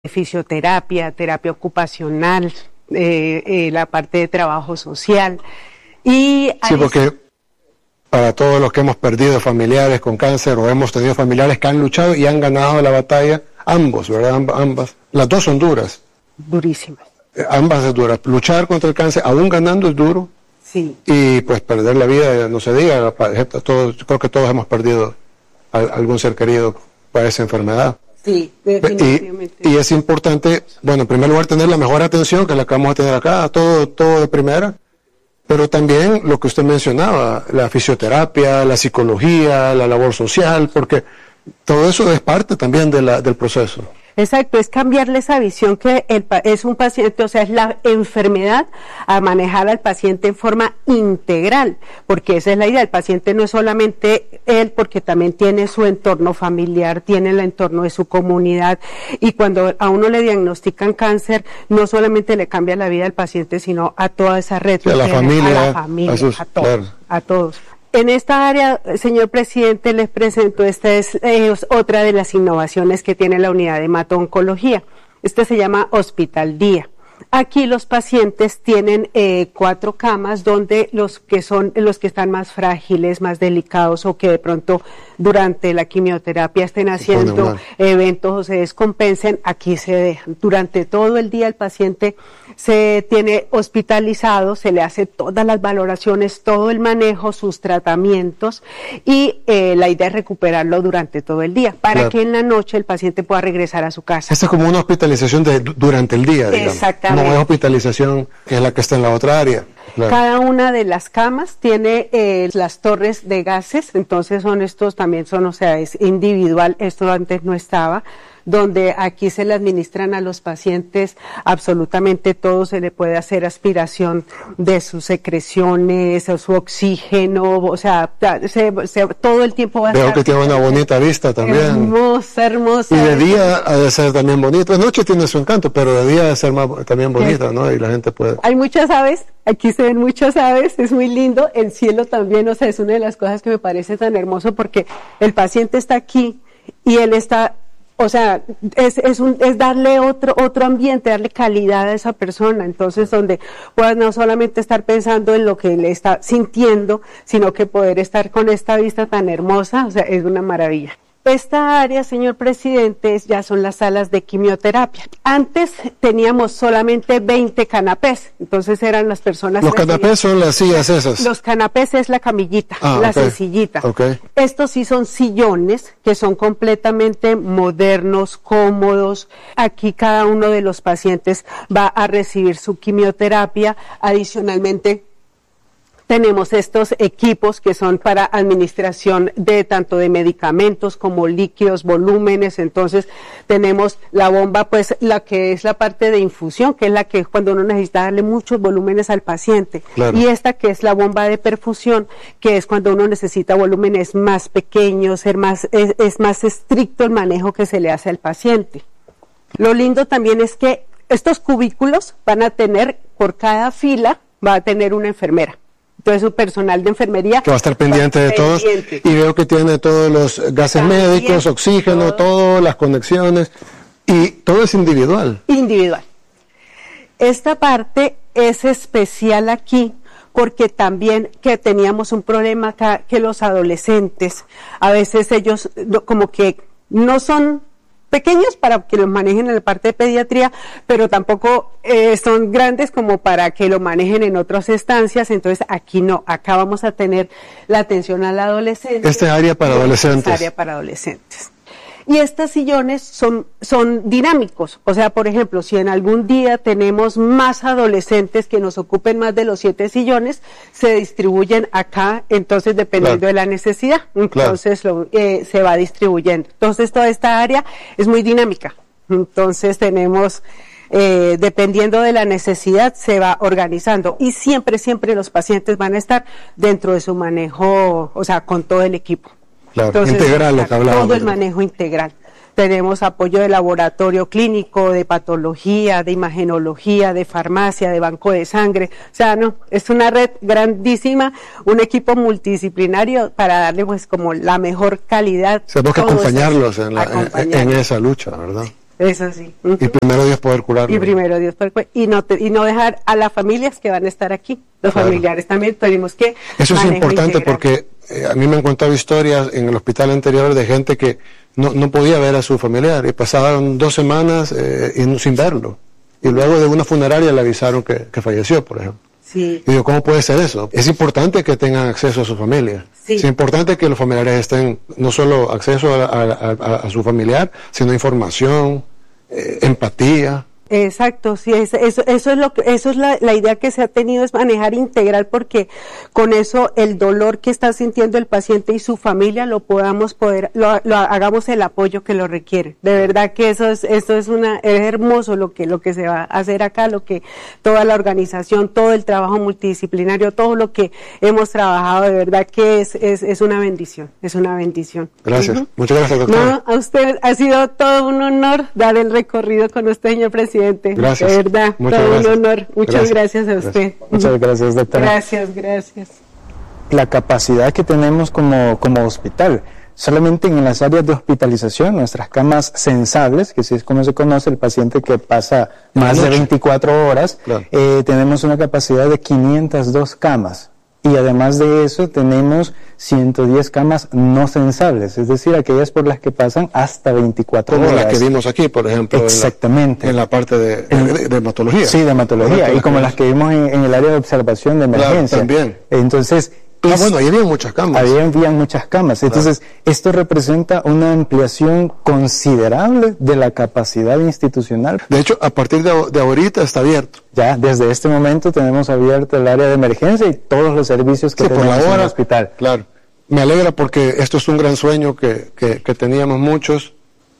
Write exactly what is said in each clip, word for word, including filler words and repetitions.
fisioterapia, terapia ocupacional, eh, eh, la parte de trabajo social. Y sí, porque para todos los que hemos perdido familiares con cáncer o hemos tenido familiares que han luchado y han ganado la batalla, ambos, ¿verdad? Amb ambas. Las dos son duras. Durísimas. Eh, ambas es duras. Luchar contra el cáncer, aún ganando, es duro. Sí. Y pues perder la vida, no se diga, todos, creo que todos hemos perdido a algún ser querido para esa enfermedad. Sí, definitivamente. Y, y es importante, bueno, en primer lugar, tener la mejor atención que la que vamos a tener acá, todo, todo de primera, pero también lo que usted mencionaba, la fisioterapia, la psicología, la labor social, porque todo eso es parte también de la, del proceso. Exacto, es cambiarle esa visión que el, es un paciente, o sea, es la enfermedad a manejar al paciente en forma integral, porque esa es la idea, el paciente no es solamente él, porque también tiene su entorno familiar, tiene el entorno de su comunidad, y cuando a uno le diagnostican cáncer, no solamente le cambia la vida al paciente, sino a toda esa red, sí, a la familia, a la familia, a, sus, a todos, claro. a todos. En esta área, señor presidente, les presento, esta es eh, otra de las innovaciones que tiene la unidad de hemato-oncología. Este se llama Hospital Día. Aquí los pacientes tienen eh, cuatro camas donde los que son los que están más frágiles, más delicados o que de pronto durante la quimioterapia estén haciendo eventos o se descompensen, aquí se dejan. Durante todo el día el paciente se tiene hospitalizado, se le hace todas las valoraciones, todo el manejo, sus tratamientos y eh, la idea es recuperarlo durante todo el día para claro. que en la noche el paciente pueda regresar a su casa. Esta es como una hospitalización de, durante el día, digamos. Exactamente. No es hospitalización que es la que está en la otra área. Claro. Cada una de las camas tiene eh, las torres de gases, entonces son estos también son, o sea, es individual, esto antes no estaba, donde aquí se le administran a los pacientes absolutamente todo, se le puede hacer aspiración de sus secreciones, o su oxígeno, o sea, se, se, todo el tiempo va a Veo estar... que tiene una bonita vista también. Hermosa, hermosa. Y de día ha de ser también bonito, de noche tiene su encanto, pero de día ha de ser más, también bonita, sí. ¿no? Y la gente puede... Hay muchas aves, aquí se ven muchas aves, es muy lindo, el cielo también, o sea, es una de las cosas que me parece tan hermoso porque el paciente está aquí y él está... O sea, es, es, un, es darle otro, otro ambiente, darle calidad a esa persona, entonces donde puedas no solamente estar pensando en lo que le está sintiendo, sino que poder estar con esta vista tan hermosa, o sea, es una maravilla. Esta área, señor presidente, ya son las salas de quimioterapia. Antes teníamos solamente veinte canapés, entonces eran las personas... Los canapés son las sillas esas. Los canapés es la camillita, ah, la okay. sencillita. Okay. Estos sí son sillones que son completamente modernos, cómodos. Aquí cada uno de los pacientes va a recibir su quimioterapia. Adicionalmente, tenemos estos equipos que son para administración de tanto de medicamentos como líquidos, volúmenes, entonces tenemos la bomba, pues la que es la parte de infusión, que es la que cuando uno necesita darle muchos volúmenes al paciente, claro. y esta que es la bomba de perfusión, que es cuando uno necesita volúmenes más pequeños, ser más, es, es más estricto el manejo que se le hace al paciente. Lo lindo también es que estos cubículos van a tener, por cada fila, va a tener una enfermera. Entonces su personal de enfermería que va a estar pendiente va a estar de pendiente. todos y veo que tiene todos los gases también, médicos, oxígeno, todo. todo, las conexiones y todo es individual. Individual. Esta parte es especial aquí porque también que teníamos un problema acá que los adolescentes, a veces ellos como que no son pequeños para que los manejen en la parte de pediatría, pero tampoco eh, son grandes como para que lo manejen en otras estancias, entonces aquí no, acá vamos a tener la atención al adolescente. Esta área para adolescentes. Esta área para adolescentes. Y estos sillones son, son dinámicos, o sea, por ejemplo, si en algún día tenemos más adolescentes que nos ocupen más de los siete sillones, se distribuyen acá, entonces dependiendo claro. de la necesidad, entonces claro. lo, eh, se va distribuyendo. Entonces toda esta área es muy dinámica, entonces tenemos... Eh, dependiendo de la necesidad se va organizando y siempre, siempre los pacientes van a estar dentro de su manejo, o sea, con todo el equipo. Claro, entonces, integral lo que hablábamos. Todo el manejo integral. Tenemos apoyo de laboratorio clínico, de patología, de imagenología, de farmacia, de banco de sangre. O sea, no, es una red grandísima, un equipo multidisciplinario para darle pues como la mejor calidad. Tenemos que acompañarlos en, la, acompañarlos en, en esa lucha, ¿verdad? Eso sí. Uh-huh. Y primero Dios poder curarlo. Y primero Dios poder curarlo. Y no, te, y no dejar a las familias que van a estar aquí. Los claro. familiares también tenemos que... Eso es importante integral. Porque eh, a mí me han contado historias en el hospital anterior de gente que no, no podía ver a su familiar y pasaban dos semanas eh, y, sin verlo. Y luego de una funeraria le avisaron que, que falleció, por ejemplo. Sí. Y digo, ¿cómo puede ser eso? Es importante que tengan acceso a su familia. Sí. Es importante que los familiares estén, no solo acceso a, a, a, a su familiar, sino información, eh, empatía. Exacto, sí, es, eso, eso es lo que, eso es la, la idea que se ha tenido, es manejar integral, porque con eso el dolor que está sintiendo el paciente y su familia lo podamos poder, lo, lo hagamos el apoyo que lo requiere. De verdad que eso es, eso es una, es hermoso lo que, lo que se va a hacer acá, lo que toda la organización, todo el trabajo multidisciplinario, todo lo que hemos trabajado, de verdad que es, es, es una bendición, es una bendición. Gracias, uh-huh. Muchas gracias, doctor. No, a usted ha sido todo un honor dar el recorrido con usted, señor presidente. Gracias. De verdad, muchas todo gracias. un honor. Muchas gracias, gracias a usted. Gracias. Muchas gracias, doctora. Gracias, gracias. La capacidad que tenemos como, como hospital, solamente en las áreas de hospitalización, nuestras camas sensables, que así es como se conoce el paciente que pasa más de veinticuatro horas, claro. eh, tenemos una capacidad de quinientas dos camas. Y además de eso tenemos ciento diez camas no sensables, es decir, aquellas por las que pasan hasta veinticuatro como horas. Como las que vimos aquí, por ejemplo. Exactamente. En la, en la parte de, de, de hematología. Sí, de hematología. Y como las que vimos en, en el área de observación de emergencia. Claro, también. Entonces... Ah, bueno, ahí había muchas camas. Ahí habían muchas camas. Entonces, claro. Esto representa una ampliación considerable de la capacidad institucional. De hecho, a partir de, de ahorita está abierto. Ya, desde este momento tenemos abierto el área de emergencia y todos los servicios que sí, tenemos por ahora, en el hospital. Claro. Me alegra porque esto es un gran sueño que, que, que teníamos muchos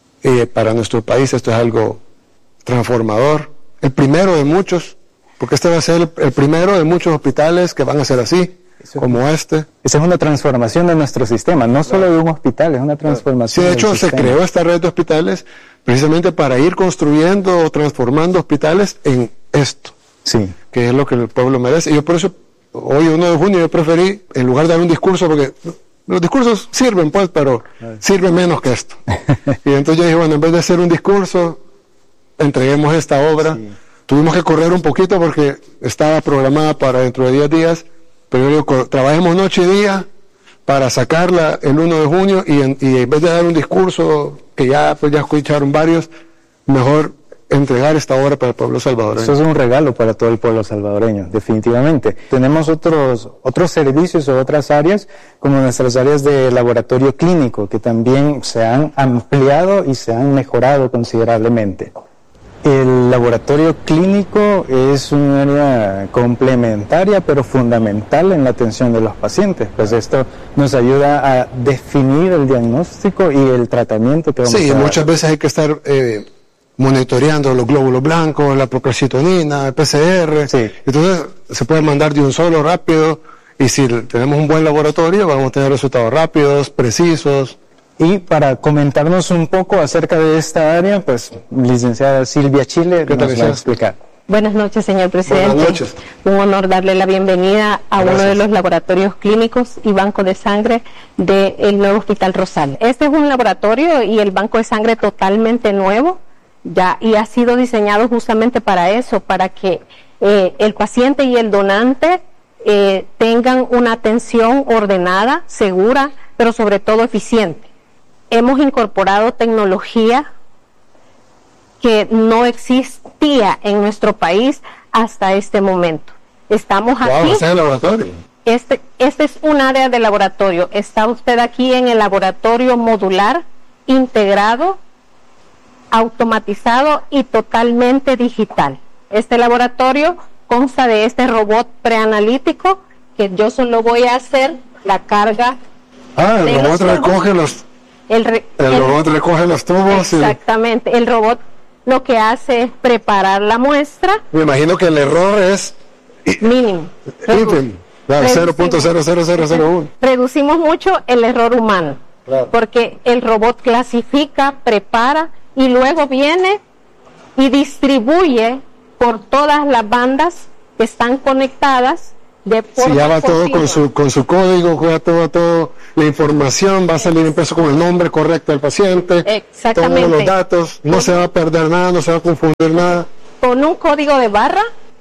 y para nuestro país esto es algo transformador. El primero de muchos, porque este va a ser el, el primero de muchos hospitales que van a ser así. Eso, como este. Esa es una transformación de nuestro sistema, no solo claro. de un hospital, es una transformación. Sí, de hecho se creó esta red de hospitales precisamente para ir construyendo o transformando hospitales en esto, sí. que es lo que el pueblo merece. Y yo por eso, hoy uno de junio, yo preferí, en lugar de dar un discurso, porque los discursos sirven pues, pero sirven menos que esto. Y entonces yo dije, bueno, en vez de hacer un discurso, entreguemos esta obra. Sí. Tuvimos que correr un poquito porque estaba programada para dentro de diez días, pero yo digo, trabajemos noche y día para sacarla el uno de junio y en, y en vez de dar un discurso que ya pues ya escucharon varios, mejor entregar esta obra para el pueblo salvadoreño. Eso es un regalo para todo el pueblo salvadoreño, definitivamente. Tenemos otros otros servicios o otras áreas, como nuestras áreas de laboratorio clínico, que también se han ampliado y se han mejorado considerablemente. El laboratorio clínico es un área complementaria pero fundamental en la atención de los pacientes, pues esto nos ayuda a definir el diagnóstico y el tratamiento que vamos sí, a dar. Sí, muchas veces hay que estar eh, monitoreando los glóbulos blancos, la procalcitonina, el P C R, sí. Entonces se puede mandar de un solo rápido y si tenemos un buen laboratorio vamos a tener resultados rápidos, precisos. Y para comentarnos un poco acerca de esta área, pues, licenciada Silvia Chile nos va a explicar. Buenas noches, señor presidente. Buenas noches. Un honor darle la bienvenida a Gracias. Uno de los laboratorios clínicos y banco de sangre del nuevo Hospital Rosal. Este es un laboratorio y el banco de sangre totalmente nuevo, ya, y ha sido diseñado justamente para eso, para que eh, el paciente y el donante eh, tengan una atención ordenada, segura, pero sobre todo eficiente. Hemos incorporado tecnología que no existía en nuestro país hasta este momento. Estamos wow, aquí. ¿Está en el laboratorio? Este, este es un área de laboratorio. Está usted aquí en el laboratorio modular, integrado, automatizado y totalmente digital. Este laboratorio consta de este robot preanalítico que yo solo voy a hacer la carga. Ah, el robot recoge los... El, re, el, el robot recoge los tubos. Exactamente, y... el robot lo que hace es preparar la muestra. Me imagino que el error es mínimo. Redu claro, cero punto cero cero cero cero uno. Reducimos mucho el error humano, claro. Porque el robot clasifica, prepara y luego viene y distribuye por todas las bandas que están conectadas de forma si ya va todo continua. con su con su código, juega todo, todo, la información va a salir impreso con el nombre correcto del paciente, Exactamente. todos los datos, no se va a perder nada, no se va a confundir nada. Con un código de barra,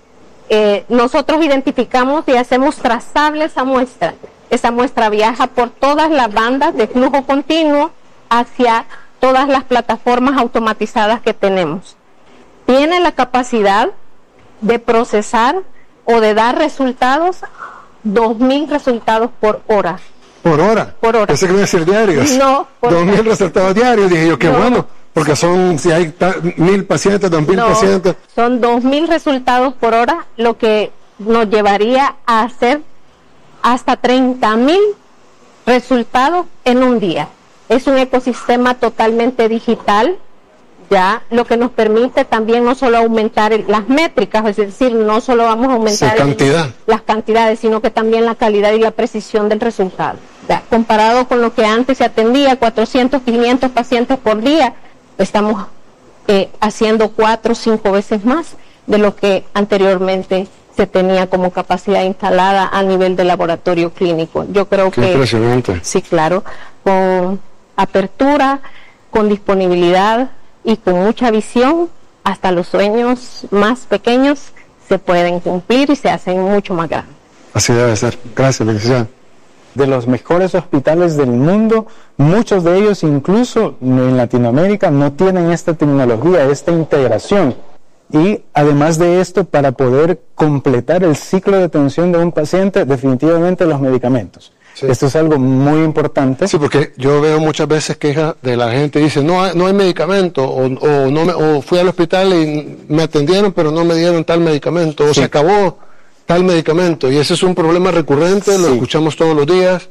eh, nosotros identificamos y hacemos trazable esa muestra. Esa muestra viaja por todas las bandas de flujo continuo hacia todas las plataformas automatizadas que tenemos. Tiene la capacidad de procesar o de dar resultados, dos mil resultados por hora. ¿Por hora? Por hora. Pensé que iba a decir diarios. No, por Dos mil resultados diarios, dije yo, qué No. bueno, porque son, si hay ta- mil pacientes, dos mil No, pacientes. son dos mil resultados por hora, lo que nos llevaría a hacer hasta treinta mil resultados en un día. Es un ecosistema totalmente digital, ya lo que nos permite también no solo aumentar el- las métricas, es decir, no solo vamos a aumentar Sí, cantidad. el- las cantidades, sino que también la calidad y la precisión del resultado. Ya, comparado con lo que antes se atendía, cuatrocientos, quinientos pacientes por día, estamos eh, haciendo cuatro o cinco veces más de lo que anteriormente se tenía como capacidad instalada a nivel de laboratorio clínico. Yo creo Qué que impresionante. sí, claro, con apertura, con disponibilidad y con mucha visión, hasta los sueños más pequeños se pueden cumplir y se hacen mucho más grandes. Así debe ser. Gracias, licenciada. De los mejores hospitales del mundo, muchos de ellos incluso en Latinoamérica no tienen esta tecnología, esta integración. Y además de esto, para poder completar el ciclo de atención de un paciente, definitivamente los medicamentos. Sí. Esto es algo muy importante. Sí, porque yo veo muchas veces quejas de la gente, dice, no hay, no hay medicamento, o, o, no me, o fui al hospital y me atendieron, pero no me dieron tal medicamento, o Sí. se acabó tal medicamento, y ese es un problema recurrente, lo Sí. escuchamos todos los días,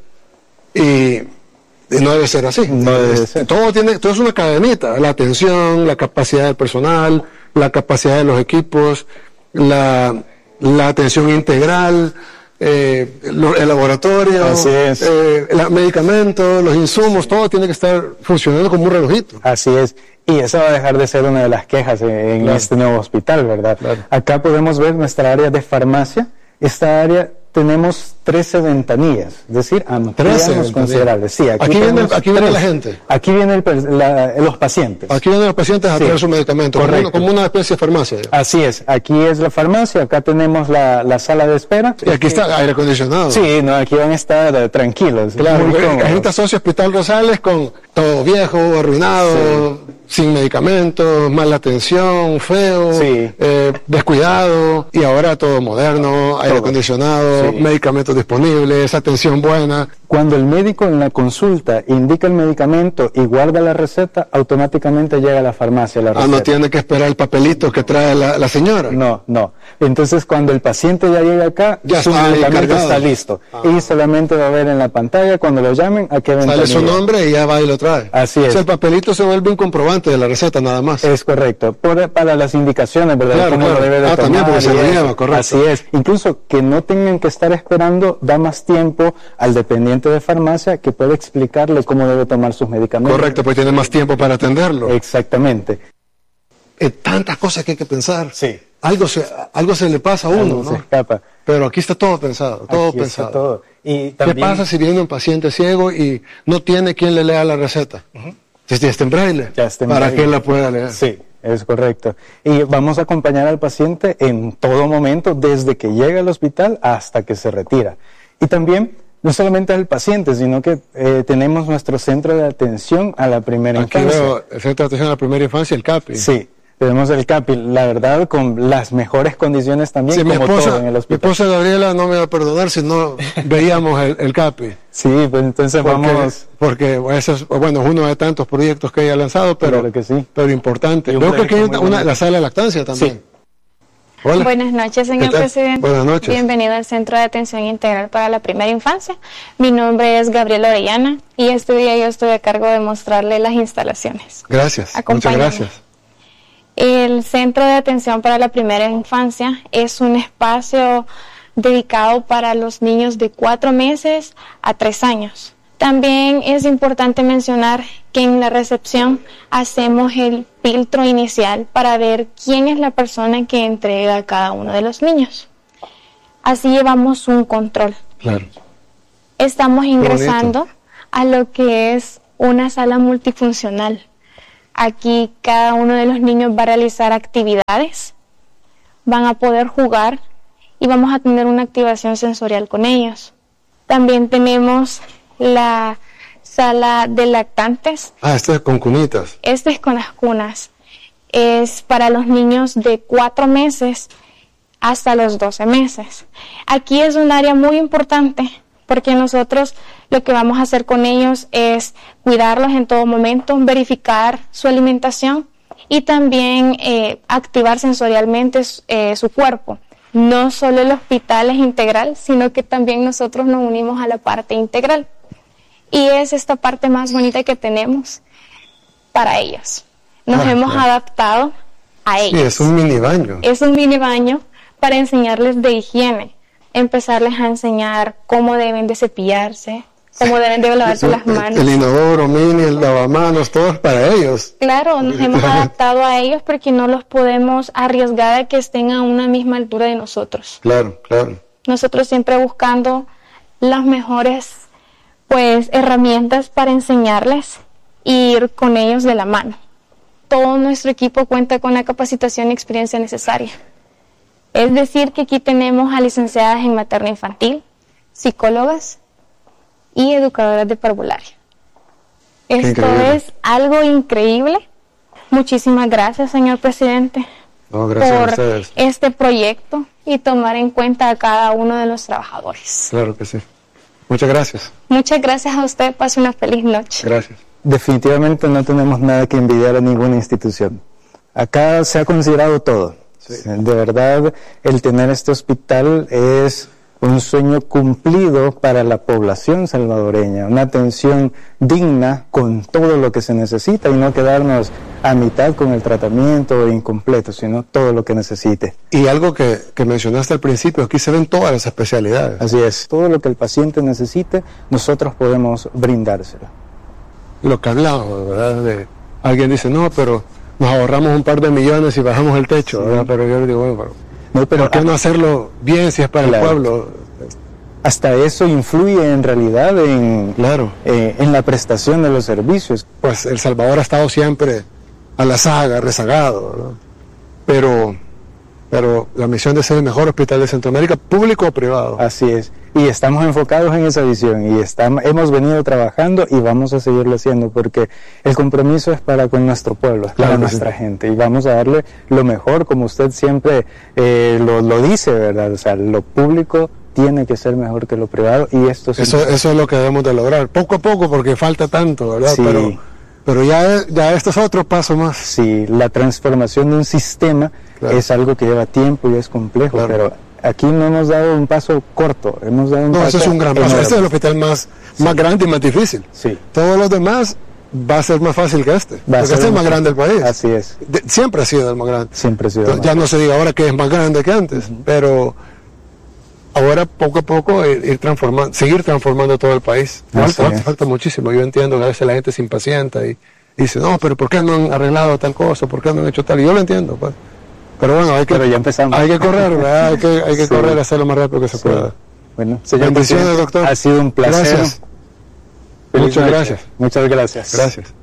y, y no debe ser así. No debe Es- ser. Todo, tiene, todo es una cadenita, la atención, la capacidad del personal, la capacidad de los equipos, la, la atención integral, eh, lo- el laboratorio, Así es. eh, los medicamentos, los insumos, todo tiene que estar funcionando como un relojito. Así es. Y esa va a dejar de ser una de las quejas en, en Claro. este nuevo hospital, ¿verdad? Claro. Acá podemos ver nuestra área de farmacia. Esta área tenemos trece ventanillas, es decir, ampliamos trece ventanillas. considerables. Sí, Aquí viene- tenemos aquí viene tres. la gente. Aquí vienen el per- la- los pacientes. Aquí vienen los pacientes a Sí. traer sus medicamentos, como Correcto. una, como una especie de farmacia. Así es, aquí es la farmacia, acá tenemos la, la sala de espera. Y aquí está aire acondicionado. Sí, no, aquí van a estar eh, tranquilos. Claro, muy la cómodos. gente asocia Hospital Rosales con todo viejo, arruinado, sin medicamentos, mala atención, feo, Sí. eh, descuidado, y ahora todo moderno, aire Todo. acondicionado, Sí. medicamentos disponibles, atención buena. Cuando el médico en la consulta indica el medicamento y guarda la receta, automáticamente llega a la farmacia la Ah, receta. no tiene que esperar el papelito que trae la, la señora. No, no. Entonces, cuando el paciente ya llega acá, Ya su está ahí medicamento cargado. está listo. Ah. Y solamente va a ver en la pantalla, cuando lo llamen, a qué Sale ventanilla. su nombre y ya va y lo trae. Así es. O sea, el papelito se vuelve un comprobante de la receta nada más. Es correcto. Por- para las indicaciones, ¿verdad? Claro, Cómo claro. lo debe de Ah, también, tomar porque se y lo eso. lleva, correcto. Así es. Incluso que no tengan que estar esperando, da más tiempo al dependiente de farmacia que puede explicarle cómo debe tomar sus medicamentos. Correcto, pues tiene más tiempo para atenderlo. Exactamente. Eh, tantas cosas que hay que pensar. Sí. Algo se, algo se le pasa a uno, Algo se ¿no? escapa. Pero aquí está todo pensado, todo Aquí está pensado. todo. Y ¿Qué también, pasa si viene un paciente ciego y no tiene quien le lea la receta? Si ya está en braille, Ya está en para braille. que él la pueda leer. Sí, es correcto. Y vamos a acompañar al paciente en todo momento, desde que llega al hospital hasta que se retira. Y también, no solamente al paciente, sino que eh, tenemos nuestro centro de atención a la primera Aquí infancia. veo el Centro de Atención a la Primera Infancia, el CAPI. Sí, tenemos el CAPI, la verdad, con las mejores condiciones también, Sí, mi como todo esposa, en el mi hospital. esposa Gabriela no me va a perdonar si no veíamos el, el CAPI. Sí, pues entonces Porque, vamos... porque eso es, bueno, es uno de tantos proyectos que ella ha lanzado, pero, Claro que sí. pero importante. Y un Veo que aquí hay proyecto una, muy una- bonito. la sala de lactancia también. Sí. Hola. Buenas noches, señor ¿Qué tal? presidente. Buenas noches. Bienvenido al Centro de Atención Integral para la Primera Infancia. Mi nombre es Gabriela Orellana y este día yo estoy a cargo de mostrarle las instalaciones. Gracias, muchas Acompáñame. gracias. El Centro de Atención para la Primera Infancia es un espacio dedicado para los niños de cuatro meses a tres años. También es importante mencionar que en la recepción hacemos el filtro inicial para ver quién es la persona que entrega a cada uno de los niños. Así llevamos un control. Claro. Estamos ingresando a lo que es una sala multifuncional. Aquí cada uno de los niños va a realizar actividades, van a poder jugar y vamos a tener una activación sensorial con ellos. También tenemos la sala de lactantes. Ah, este es con cunitas. Este es con las cunas. Es para los niños de cuatro meses hasta los doce meses. Aquí es un área muy importante porque nosotros lo que vamos a hacer con ellos es cuidarlos en todo momento, verificar su alimentación y también eh, activar sensorialmente eh, su cuerpo. No solo el hospital es integral, sino que también nosotros nos unimos a la parte integral. Y es esta parte más bonita que tenemos para ellos. Nos ah, hemos claro. adaptado a ellos. Sí, es un mini baño. Es un mini baño para enseñarles de higiene, empezarles a enseñar cómo deben de cepillarse, cómo deben de lavarse las manos. El inodoro mini, el lavamanos, todo es para ellos. Claro, nos hemos adaptado a ellos porque no los podemos arriesgar a que estén a una misma altura de nosotros. Claro, claro. Nosotros siempre buscando las mejores pues herramientas para enseñarles e ir con ellos de la mano. Todo nuestro equipo cuenta con la capacitación y experiencia necesaria. Es decir, que aquí tenemos a licenciadas en materno infantil, psicólogas y educadoras de parvularia. Esto es algo increíble. Muchísimas gracias, señor presidente, no, gracias por a ustedes. este proyecto y tomar en cuenta a cada uno de los trabajadores. Claro que sí. Muchas gracias. Muchas gracias a usted. Pase una feliz noche. Gracias. Definitivamente no tenemos nada que envidiar a ninguna institución. Acá se ha considerado todo. Sí. De verdad, el tener este hospital es un sueño cumplido para la población salvadoreña, una atención digna con todo lo que se necesita y no quedarnos a mitad con el tratamiento incompleto, sino todo lo que necesite. Y algo que, que mencionaste al principio, aquí se ven todas las especialidades. Así es, todo lo que el paciente necesite, nosotros podemos brindárselo. Lo que hablamos, ¿verdad? De, alguien dice, no, pero nos ahorramos un par de millones y bajamos el techo, sí. ¿verdad? Pero yo le digo, bueno, pero, no, pero ¿por qué no hacerlo bien si es para claro. el pueblo? Hasta eso influye en realidad en, claro. eh, en la prestación de los servicios. Pues El Salvador ha estado siempre a la saga, rezagado, ¿no? Pero, pero la misión de ser el mejor hospital de Centroamérica, público o privado. Así es. Y estamos enfocados en esa visión y estamos, hemos venido trabajando y vamos a seguirlo haciendo porque el compromiso es para con nuestro pueblo, es para claro, nuestra sí. gente y vamos a darle lo mejor, como usted siempre eh, lo, lo dice, ¿verdad? O sea, lo público tiene que ser mejor que lo privado y esto es eso, eso es lo que debemos de lograr, poco a poco porque falta tanto, ¿verdad? Sí. Pero, pero ya, ya esto es otro paso más. Sí, la transformación de un sistema claro. es algo que lleva tiempo y es complejo, claro. pero aquí no hemos dado un paso corto, hemos dado un no, paso eso es un gran paso. enorme. Este es el hospital más, sí. más grande y más difícil. Sí. Todos los demás va a ser más fácil que este, va porque este es el más grande del país. Así es. De, siempre ha sido el más grande. Siempre ha sido Entonces, ya no se diga ahora que es más grande que antes, uh-huh. pero ahora poco a poco ir, ir transformando, seguir transformando todo el país. Falta, falta, falta muchísimo. Yo entiendo que a veces la gente se impacienta y dice, no, pero ¿por qué no han arreglado tal cosa? ¿Por qué no han hecho tal? Y yo lo entiendo, pues. Pero bueno, hay que, Pero ya empezamos. hay que correr, ¿verdad? Hay que, hay que sí. correr, hacer lo más rápido que se sí. pueda. Bueno, señor bendiciones, doctor. Ha sido un placer. Gracias. Muchas gracias. Muchas gracias. Gracias.